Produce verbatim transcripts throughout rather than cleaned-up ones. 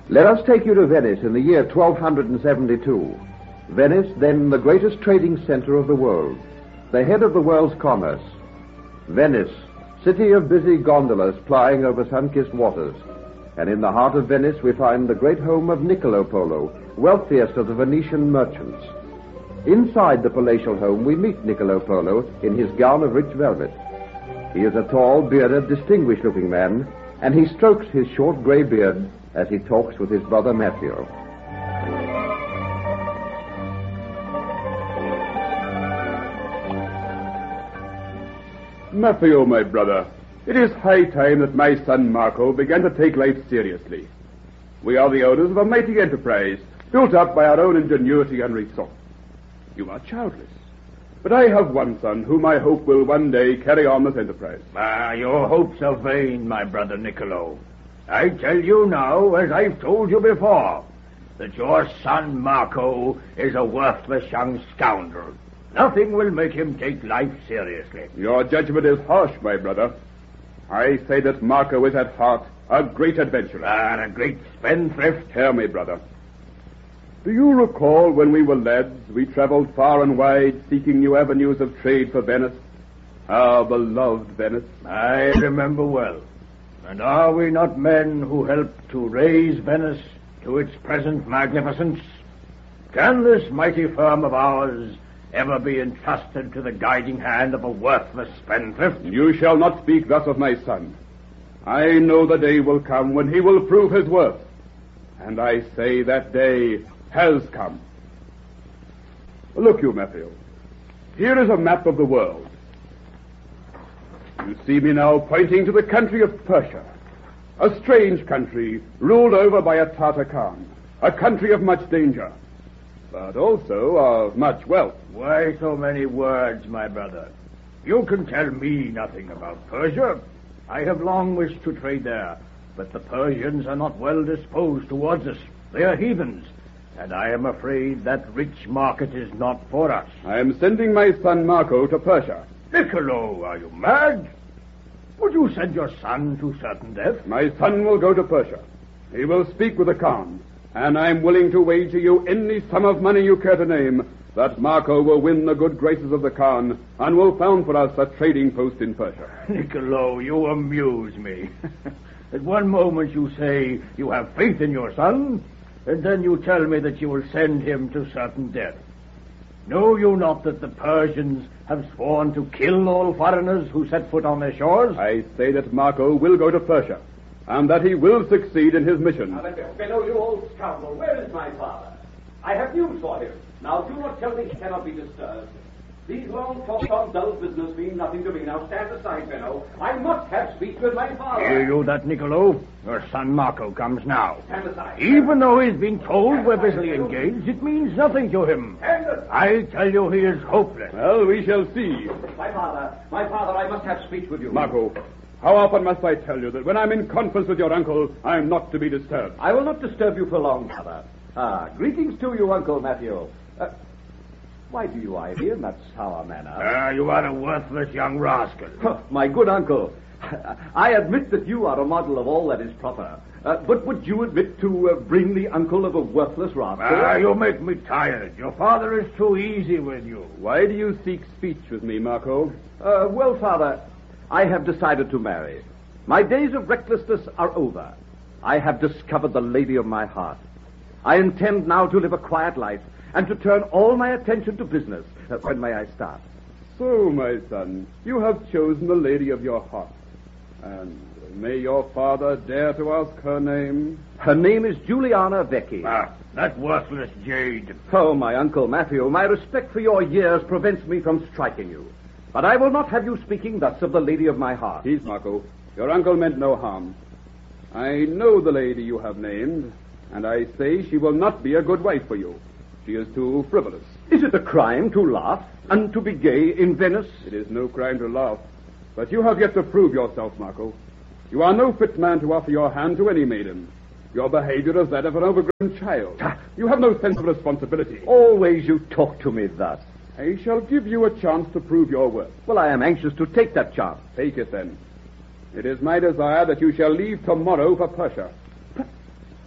Let us take you to Venice in the year twelve seventy-two. Venice, then the greatest trading center of the world, the head of the world's commerce. Venice, city of busy gondolas plying over sun-kissed waters. And in the heart of Venice we find the great home of Niccolo Polo, wealthiest of the Venetian merchants. Inside the palatial home we meet Niccolo Polo in his gown of rich velvet. He is a tall, bearded, distinguished-looking man, and he strokes his short gray beard as he talks with his brother Matteo. Matteo, my brother, it is high time that my son Marco began to take life seriously. We are the owners of a mighty enterprise, built up by our own ingenuity and resource. You are childless, but I have one son whom I hope will one day carry on this enterprise. Ah, your hopes are vain, my brother Niccolo. I tell you now, as I've told you before, that your son Marco is a worthless young scoundrel. Nothing will make him take life seriously. Your judgment is harsh, my brother. I say that Marco is at heart a great adventurer. And a great spendthrift. Hear me, brother. Do you recall when we were lads, we traveled far and wide seeking new avenues of trade for Venice? Our beloved Venice. I remember well. And are we not men who helped to raise Venice to its present magnificence? Can this mighty firm of ours ever be entrusted to the guiding hand of a worthless spendthrift? You shall not speak thus of my son. I know the day will come when he will prove his worth. And I say that day has come. Look you, Matteo. Here is a map of the world. You see me now pointing to the country of Persia, a strange country ruled over by a Tartar Khan, a country of much danger, but also of much wealth. Why so many words, my brother? You can tell me nothing about Persia. I have long wished to trade there, but the Persians are not well disposed towards us. They are heathens, and I am afraid that rich market is not for us. I am sending my son Marco to Persia. Niccolo, are you mad? Would you send your son to certain death? My son will go to Persia. He will speak with the Khan, and I'm willing to wager you any sum of money you care to name that Marco will win the good graces of the Khan and will found for us a trading post in Persia. Niccolo, you amuse me. At one moment you say you have faith in your son, and then you tell me that you will send him to certain death. Know you not that the Persians have sworn to kill all foreigners who set foot on their shores? I say that Marco will go to Persia, and that he will succeed in his mission. Benno, you old scoundrel, where is my father? I have news for him. Now, do not tell me he cannot be disturbed. These long talks on dull business mean nothing to me. Now, stand aside, Benno. I must have speech with my father. Hear you that, Niccolo? Your son Marco comes now. Stand aside. Even though he's been told we're busily engaged, it means nothing to him. Stand aside. I tell you he is hopeless. Well, we shall see. My father, my father, I must have speech with you. Marco, how often must I tell you that when I'm in conference with your uncle, I'm not to be disturbed? I will not disturb you for long, father. Ah, greetings to you, Uncle Matteo. Uh, why do you eye me in that sour manner? Ah, you are a worthless young rascal. Oh, my good uncle, I admit that you are a model of all that is proper. Uh, but would you admit to uh, bring the uncle of a worthless rascal? Ah, you make me tired. Your father is too easy with you. Why do you seek speech with me, Marco? Uh, well, father, I have decided to marry. My days of recklessness are over. I have discovered the lady of my heart. I intend now to live a quiet life and to turn all my attention to business. Uh, when may I start? So, my son, you have chosen the lady of your heart. And may your father dare to ask her name? Her name is Juliana Vecchi. Ah, that worthless jade. Oh, my Uncle Matteo, my respect for your years prevents me from striking you. But I will not have you speaking thus of the lady of my heart. Peace, Marco. Your uncle meant no harm. I know the lady you have named, and I say she will not be a good wife for you. She is too frivolous. Is it a crime to laugh and to be gay in Venice? It is no crime to laugh, but you have yet to prove yourself, Marco. You are no fit man to offer your hand to any maiden. Your behavior is that of an overgrown child. You have no sense of responsibility. Always you talk to me thus. I shall give you a chance to prove your worth. Well, I am anxious to take that chance. Take it, then. It is my desire that you shall leave tomorrow for Persia.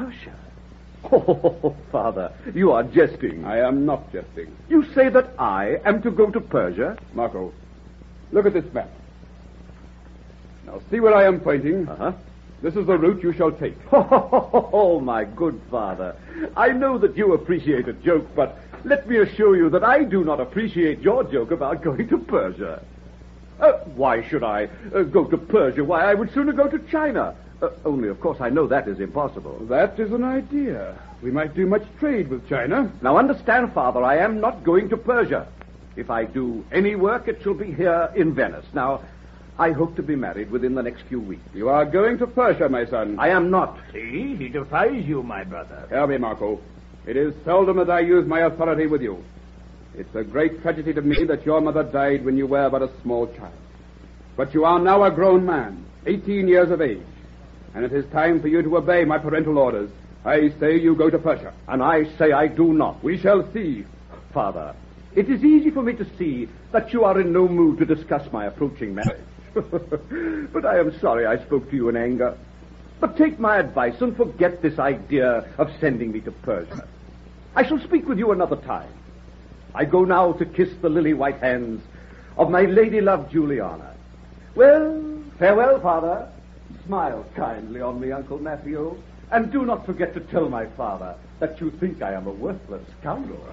Persia? Oh, Father, you are jesting. I am not jesting. You say that I am to go to Persia? Marco, look at this map. Now, see where I am pointing? Uh-huh. This is the route you shall take. Oh, my good father. I know that you appreciate a joke, but let me assure you that I do not appreciate your joke about going to Persia. Uh, why should I uh, go to Persia? Why, I would sooner go to China. Uh, only, of course, I know that is impossible. That is an idea. We might do much trade with China. Now, understand, Father, I am not going to Persia. If I do any work, it shall be here in Venice. Now, I hope to be married within the next few weeks. You are going to Persia, my son. I am not. See, he defies you, my brother. Tell me, Marco. It is seldom that I use my authority with you. It's a great tragedy to me that your mother died when you were but a small child. But you are now a grown man, eighteen years of age, and it is time for you to obey my parental orders. I say you go to Persia. And I say I do not. We shall see. Father, it is easy for me to see that you are in no mood to discuss my approaching marriage. But I am sorry I spoke to you in anger. But take my advice and forget this idea of sending me to Persia. I shall speak with you another time. I go now to kiss the lily-white hands of my lady-love Juliana. Well, farewell, Father. Smile kindly on me, Uncle Matthew. And do not forget to tell my father that you think I am a worthless scoundrel.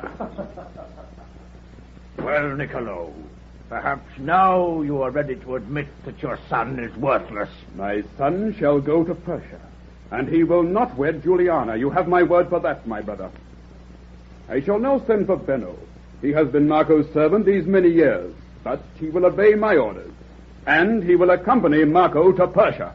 Well, Niccolo, perhaps now you are ready to admit that your son is worthless. My son shall go to Persia, and he will not wed Juliana. You have my word for that, my brother. I shall now send for Benno. He has been Marco's servant these many years, but he will obey my orders, and he will accompany Marco to Persia.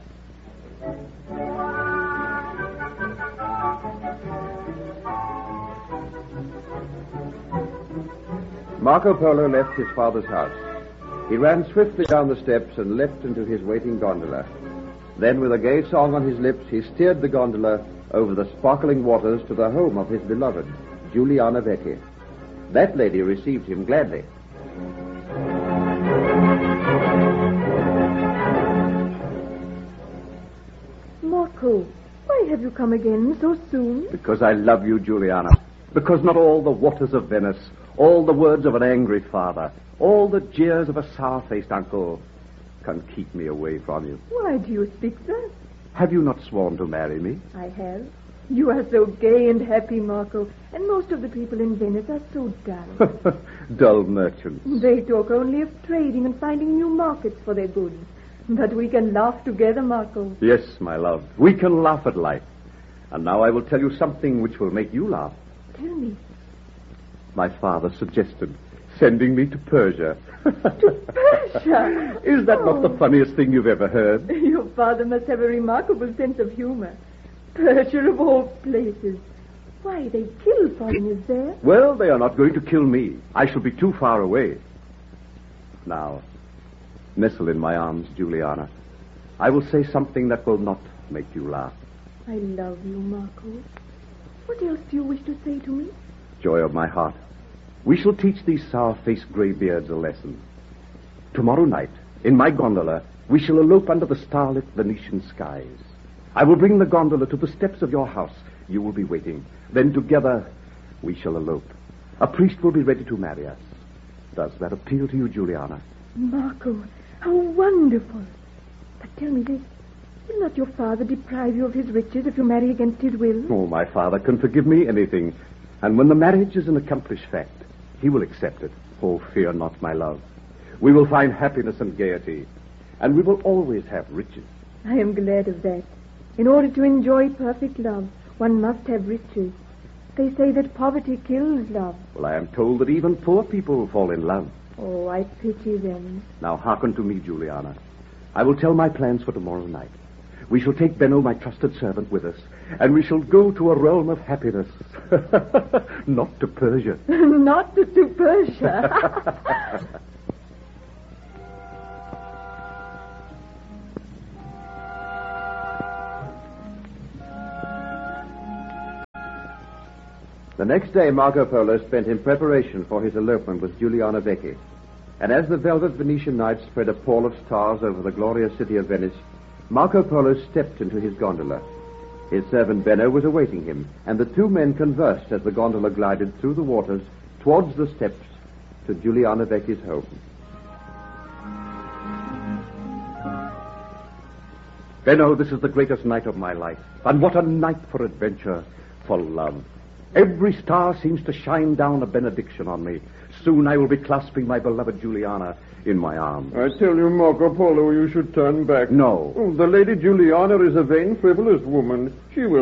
Marco Polo left his father's house. He ran swiftly down the steps and leapt into his waiting gondola. Then, with a gay song on his lips, he steered the gondola over the sparkling waters to the home of his beloved, Juliana Vecchi. That lady received him gladly. Marco, why have you come again so soon? Because I love you, Juliana. Because not all the waters of Venice, all the words of an angry father, all the jeers of a sour-faced uncle can keep me away from you. Why do you speak thus? Have you not sworn to marry me? I have. You are so gay and happy, Marco, and most of the people in Venice are so dull. Dull merchants. They talk only of trading and finding new markets for their goods. But we can laugh together, Marco. Yes, my love. We can laugh at life. And now I will tell you something which will make you laugh. Tell me. My father suggested sending me to Persia. To Persia? Is that Oh. not the funniest thing you've ever heard? Your father must have a remarkable sense of humor. Persia of all places. Why, they kill foreigners there. Well, they are not going to kill me. I shall be too far away. Now, nestle in my arms, Juliana. I will say something that will not make you laugh. I love you, Marco. What else do you wish to say to me? Joy of my heart, we shall teach these sour-faced greybeards a lesson. Tomorrow night, in my gondola, we shall elope under the starlit Venetian skies. I will bring the gondola to the steps of your house. You will be waiting. Then together, we shall elope. A priest will be ready to marry us. Does that appeal to you, Juliana? Marco, how wonderful. But tell me this. Will not your father deprive you of his riches if you marry against his will? Oh, my father can forgive me anything. And when the marriage is an accomplished fact, he will accept it. Oh, fear not, my love. We will find happiness and gaiety. And we will always have riches. I am glad of that. In order to enjoy perfect love, one must have riches. They say that poverty kills love. Well, I am told that even poor people fall in love. Oh, I pity them. Now hearken to me, Juliana. I will tell my plans for tomorrow night. We shall take Benno, my trusted servant, with us, and we shall go to a realm of happiness. Not to Persia. Not to, to Persia. The next day, Marco Polo spent in preparation for his elopement with Juliana Vecchi. And as the velvet Venetian night spread a pall of stars over the glorious city of Venice, Marco Polo stepped into his gondola. His servant Benno was awaiting him, and the two men conversed as the gondola glided through the waters towards the steps to Juliana Vecchi's home. Benno, this is the greatest night of my life. And what a night for adventure, for love. Every star seems to shine down a benediction on me. Soon I will be clasping my beloved Juliana in my arms. I tell you, Marco Polo, you should turn back. No. Oh, the Lady Juliana is a vain, frivolous woman. She will